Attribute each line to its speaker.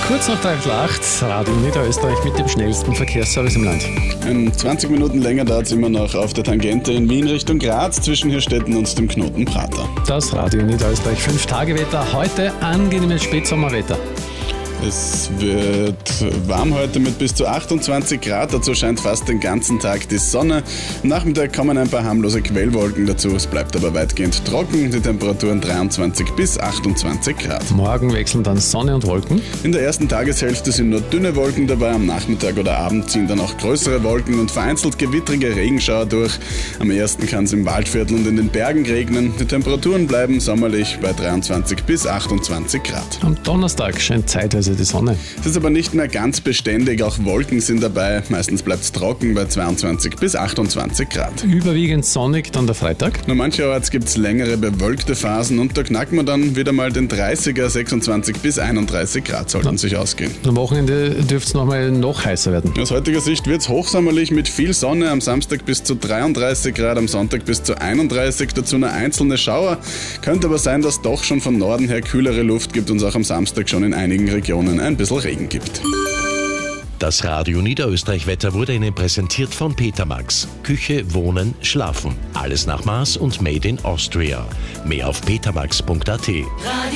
Speaker 1: Kurz nach 3:08, Radio Niederösterreich mit dem schnellsten Verkehrsservice im Land.
Speaker 2: 20 Minuten länger dauert es immer noch auf der Tangente in Wien Richtung Graz zwischen Hirstetten und dem Knoten Prater.
Speaker 1: Das Radio Niederösterreich 5-Tage-Wetter. Heute angenehmes Spätsommerwetter.
Speaker 2: Es wird warm heute mit bis zu 28 Grad, dazu scheint fast den ganzen Tag die Sonne. Am Nachmittag kommen ein paar harmlose Quellwolken dazu, es bleibt aber weitgehend trocken, die Temperaturen 23 bis 28 Grad.
Speaker 1: Morgen wechseln dann Sonne und Wolken.
Speaker 2: In der ersten Tageshälfte sind nur dünne Wolken dabei, am Nachmittag oder Abend ziehen dann auch größere Wolken und vereinzelt gewittrige Regenschauer durch. Am ersten kann es im Waldviertel und in den Bergen regnen. Die Temperaturen bleiben sommerlich bei 23 bis 28 Grad.
Speaker 1: Am Donnerstag scheint zeitweise die Sonne.
Speaker 2: Es ist aber nicht mehr ganz beständig, auch Wolken sind dabei. Meistens bleibt es trocken bei 22 bis 28 Grad.
Speaker 1: Überwiegend sonnig dann der Freitag.
Speaker 2: Nur mancherorts gibt es längere bewölkte Phasen und da knacken wir dann wieder mal den 30er, 26 bis 31 Grad sollten sich ausgehen.
Speaker 1: Am Wochenende dürfte es noch heißer werden.
Speaker 2: Aus heutiger Sicht wird es hochsommerlich mit viel Sonne, am Samstag bis zu 33 Grad, am Sonntag bis zu 31, dazu nur einzelne Schauer. Könnte aber sein, dass doch schon von Norden her kühlere Luft gibt und es auch am Samstag schon in einigen Regionen ein bisschen Regen gibt.
Speaker 3: Das Radio Niederösterreich-Wetter wurde Ihnen präsentiert von Petermax. Küche, Wohnen, Schlafen. Alles nach Maß und Made in Austria. Mehr auf petermax.at.